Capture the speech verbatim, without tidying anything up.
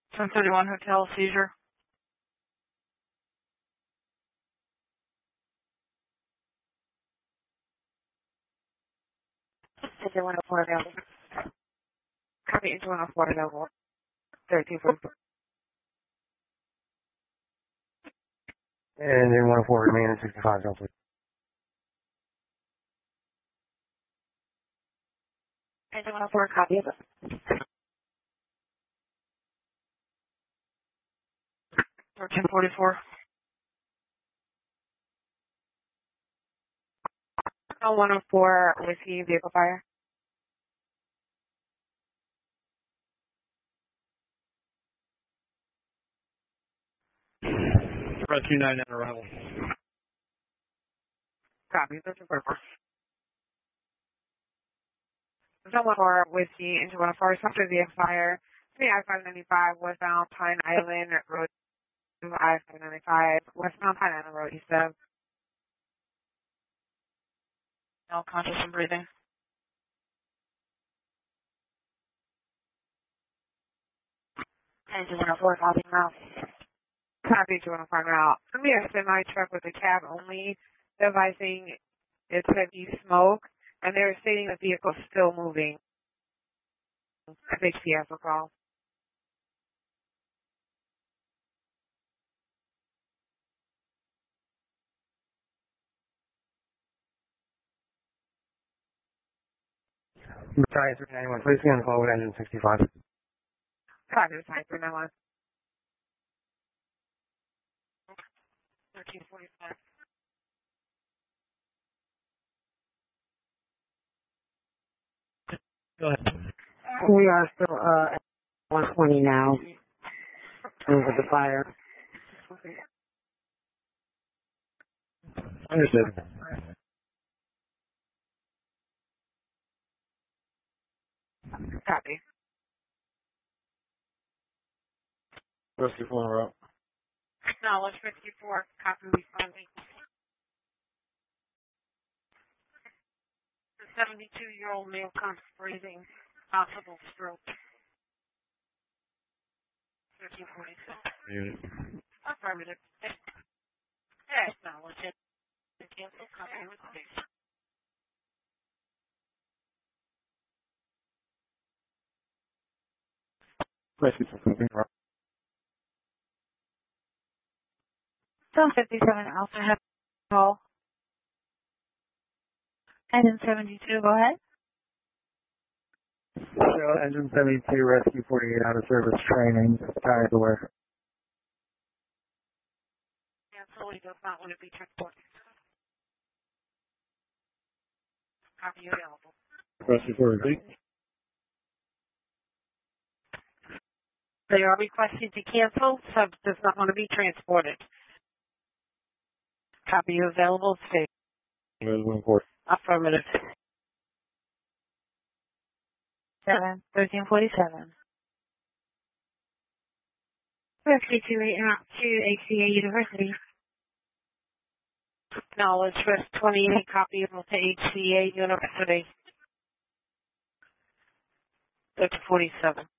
ten thirty-one Hotel seizure. Engine one oh four available. Copy, engine one oh four available. thirteen forty-four. Engine one oh four remain at sixty-five, don't please. Engine one oh four, copy of it. thirteen forty-four. one oh four Whiskey vehicle fire. Rescue nine on arrival. Copy, thirteen forty-four. one oh four Whiskey, engine one oh four, subject vehicle fire. three I five ninety-five, westbound Pine Island Road, I five ninety-five, westbound Pine Island Road, east of. No conscious and breathing. Engine one oh four, copy now. Copy to one oh five now. It's going to be a semi truck with a cab only devising its heavy smoke, and they're stating the vehicle is still moving. F H P S will call. Battalion three ninety-one, please be on the call with engine sixty-five. Copy to time for now. thirteen forty-five. Go ahead. We are still uh, at one twenty now. Over the fire. Understood. Copy. Rescue four route. Knowledge fifty-four. Copy responding. The seventy-two-year-old male comes breathing. Possible stroke. thirteen forty-six. Unit. Affirmative. Yes, knowledge it. Cancel copy request. Rescue four route. Zone fifty-seven, also have a call. Engine seventy-two, go ahead. So, engine seventy-two, rescue forty-eight out of service training, tires aware. Cancel, he does not want to be transported. Copy available. Rescue four repeat. They are requesting to cancel. Sub does not want to be transported. Copy available. State. one four. Affirmative. Seven, thirteen forty-seven. Rescue two eight out to H C A University. Knowledge Risk twenty-eight, copy able to H C A University. thirteen forty-seven.